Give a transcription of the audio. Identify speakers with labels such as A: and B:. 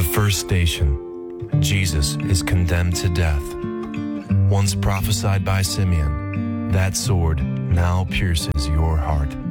A: first station, Jesus is condemned to death. Once prophesied by Simeon, that sword now pierces your heart.